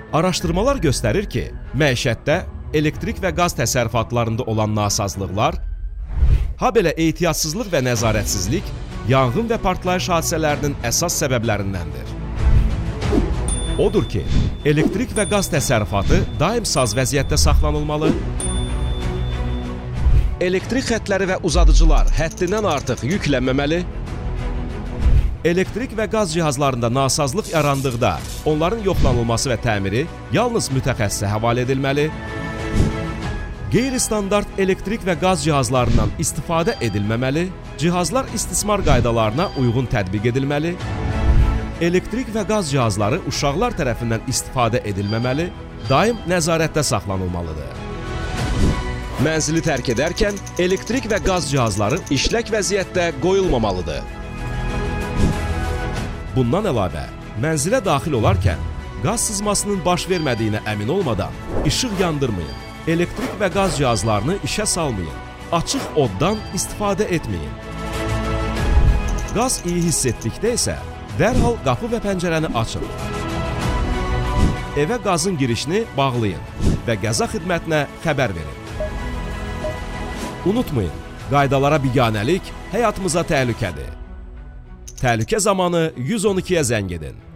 Araşdırmalar göstərir ki, məişətdə elektrik və qaz təsərrüfatlarında olan nasazlıqlar, ha belə ehtiyatsızlıq və nəzarətsizlik yanğın və partlayış hadisələrinin əsas səbəblərindəndir. Odur ki, elektrik və qaz təsərrüfatı daim saz vəziyyətdə saxlanılmalı, elektrik xətləri və uzadıcılar həddindən artıq yüklənməməli, elektrik və qaz cihazlarında nasazlıq yarandıqda onların yoxlanılması və təmiri yalnız mütəxəssisə həvalə edilməli, qeyri-standart elektrik və qaz cihazlarından istifadə edilməməli, cihazlar istismar qaydalarına uyğun tətbiq edilməli, elektrik və qaz cihazları uşaqlar tərəfindən istifadə edilməməli, daim nəzarətdə saxlanılmalıdır. Mənzili tərk edərkən elektrik və qaz cihazları işlək vəziyyətdə qoyulmamalıdır. Bundan əlavə, mənzilə daxil olarkən qaz sızmasının baş vermədiyinə əmin olmadan işıq yandırmayın, elektrik və qaz cihazlarını işə salmayın, açıq oddan istifadə etməyin. Qaz iyi hiss etdikdə isə dərhal qapı və pəncərəni açın. Evə qazın girişini bağlayın və qəza xidmətinə xəbər verin. Unutmayın, qaydalara biganəlik həyatımıza təhlükədir. Təhlükə zamanı 112-yə zəng edin.